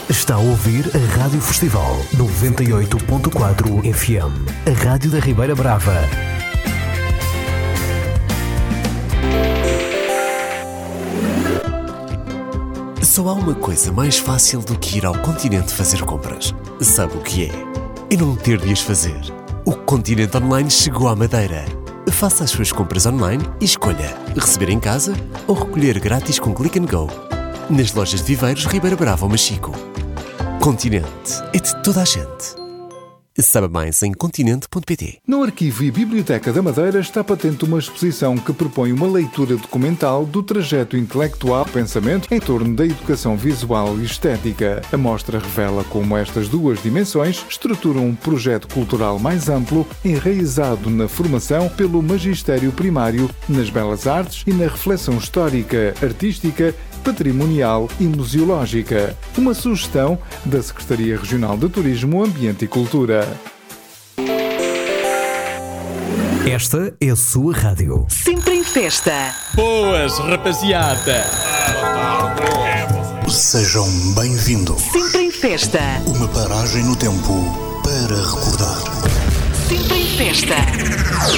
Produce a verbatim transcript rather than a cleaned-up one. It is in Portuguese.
Está a ouvir a Rádio Festival noventa e oito ponto quatro F M, a Rádio da Ribeira Brava. Só há uma coisa mais fácil do que ir ao Continente fazer compras. Sabe o que é? E não ter de as fazer. O Continente Online chegou à Madeira. Faça as suas compras online e escolha receber em casa ou recolher grátis com Click and Go. Nas lojas de Viveiros, Ribeira Brava ou Machico. Continente é de toda a gente. Saiba mais em continente ponto pt. No Arquivo e Biblioteca da Madeira está patente uma exposição que propõe uma leitura documental do trajeto intelectual e pensamento em torno da educação visual e estética. A mostra revela como estas duas dimensões estruturam um projeto cultural mais amplo, enraizado na formação pelo magistério primário, nas belas artes e na reflexão histórica, artística, patrimonial e museológica. Uma sugestão da Secretaria Regional de Turismo, Ambiente e Cultura. Esta é a sua rádio. Sempre em festa. Boas, rapaziada. Sejam bem-vindos. Sempre em festa. Uma paragem no tempo para recordar. Sempre em festa.